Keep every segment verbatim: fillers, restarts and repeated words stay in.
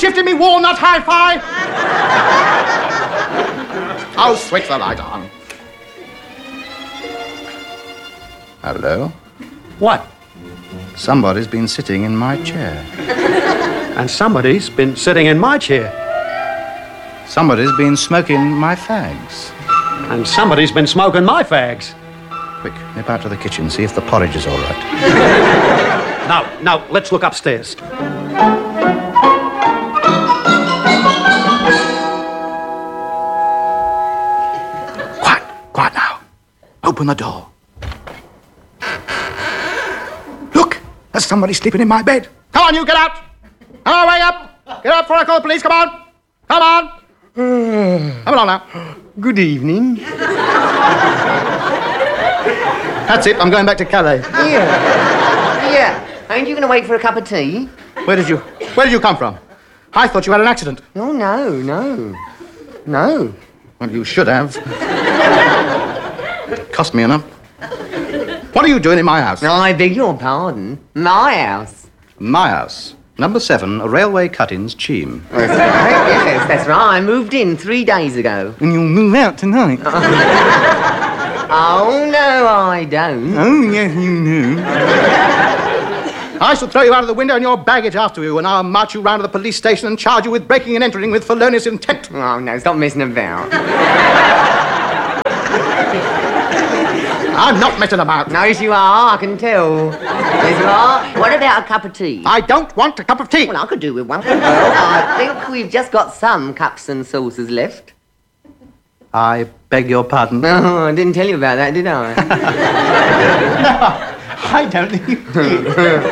shifting me walnut hi-fi? I'll switch the light on. Hello? What? Somebody's been sitting in my chair. And somebody's been sitting in my chair. Somebody's been smoking my fags. And somebody's been smoking my fags. Quick, nip out to the kitchen, see if the porridge is all right. No, no, let's look upstairs. Quiet, quiet now. Open the door. Look, there's somebody sleeping in my bed. Come on, you, get out. Come on, wake up. Get up before I call the police, come on. Come on. Come along now. Good evening. That's it, I'm going back to Calais. Yeah. Yeah. Aren't you going to wait for a cup of tea? Where did you, where did you come from? I thought you had an accident. Oh, no, no. No. Well, you should have. Cost me enough. What are you doing in my house? I beg your pardon. My house. My house. Number seven, Railway Cut-ins, Cheam. That's right, yes, that's right. I moved in three days ago. And you'll move out tonight? Oh, no, I don't. Oh, yes, you do. I shall throw you out of the window and your baggage after you, and I'll march you round to the police station and charge you with breaking and entering with felonious intent. Oh, no, stop messing about. I'm not messing about. No, yes, you are, I can tell. Yes, you are. What about a cup of tea? I don't want a cup of tea. Well, I could do with one. Well, I think we've just got some cups and saucers left. I beg your pardon. No, I didn't tell you about that, did I? No, I don't think you did.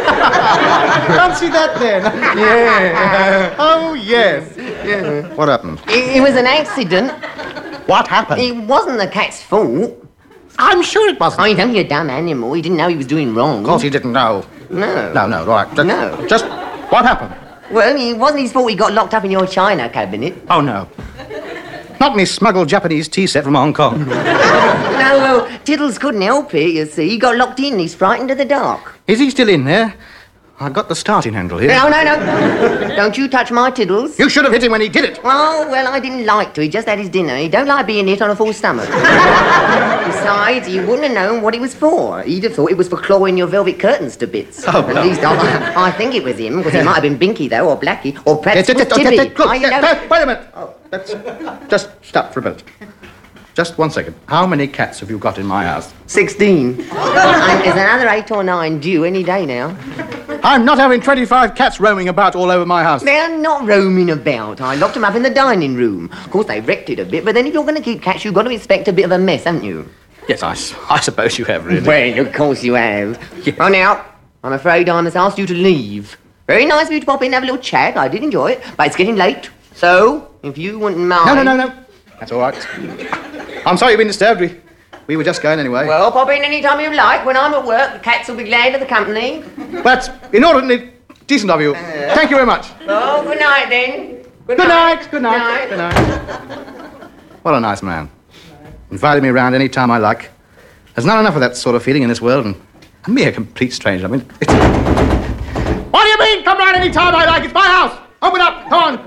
Fancy that, then. Yeah. Oh, yes. Yeah. What happened? It, it was an accident. What happened? It wasn't the cat's fault. I'm sure it wasn't. Oh, he's only a dumb animal. He didn't know he was doing wrong. Of course he didn't know. No. No, no, right. Just, No. Just, what happened? Well, it wasn't his fault he got locked up in your china cabinet. Oh, no. Not me smuggled Japanese tea set from Hong Kong. No, well, Tiddles couldn't help it, you see. He got locked in. He's frightened of the dark. Is he still in there? I've got the starting handle here. No, no, no. Don't you touch my Tiddles. You should have hit him when he did it. Oh, well, I didn't like to. He just had his dinner. He don't like being hit on a full stomach. Besides, he wouldn't have known what it was for. He'd have thought it was for clawing your velvet curtains to bits. Oh, At well. least I, I think it was him, because he might have been Binky, though, or Blackie, or perhaps it was Look, Tibby. look, I yeah, know- no, wait a minute. Oh, that's, just stop for a minute. Just one second. How many cats have you got in my house? Sixteen. And there's another eight or nine due any day now. I'm not having twenty-five cats roaming about all over my house. They're not roaming about. I locked them up in the dining room. Of course, they wrecked it a bit, but then if you're going to keep cats, you've got to expect a bit of a mess, haven't you? Yes, I, s- I suppose you have, really. Well, of course you have. Yes. Oh, now, I'm afraid I must ask you to leave. Very nice of you to pop in and have a little chat. I did enjoy it, but it's getting late. So, if you wouldn't mind... No, no, no, no. That's all right. I'm sorry you've been disturbed. We, we were just going anyway. Well, pop in any time you like. When I'm at work, the cats will be glad of the company. That's inordinately decent of you. Thank you very much. Oh, good night, then. Good night, good night, good night. What a nice man. Invited me around any time I like. There's not enough of that sort of feeling in this world, and, and me a complete stranger. I mean, it's... What do you mean, come round any time I like? It's my house. Open up, come on.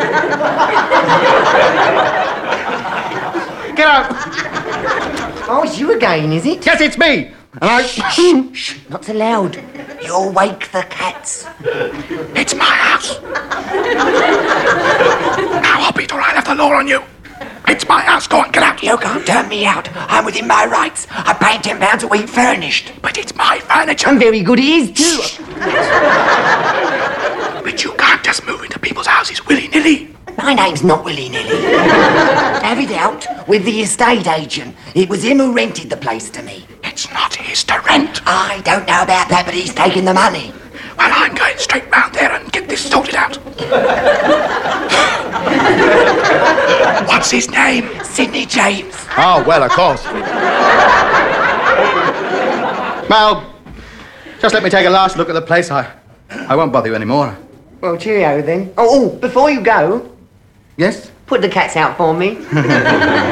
Get out. Oh, it's you again, is it? Yes, it's me. And I... Shh, shh, not so loud. You'll wake the cats. It's my house. Now, Hobbit, or I'll have the law on you. It's my house. Go on, get out. You can't turn me out. I'm within my rights. I pay ten pounds a week furnished. But it's my furniture. And very good it is, too. But you can't just move into people's houses willy-nilly. My name's not willy-nilly. Have it out with the estate agent. It was him who rented the place to me. It's not his to rent. I don't know about that, but he's taking the money. Well, I'm going straight round there and get this sorted out. What's his name? Sidney James. Oh, well, of course. Well, just let me take a last look at the place. I, I won't bother you anymore. Well, cheerio, then. Oh, oh, before you go, Yes? put the cats out for me.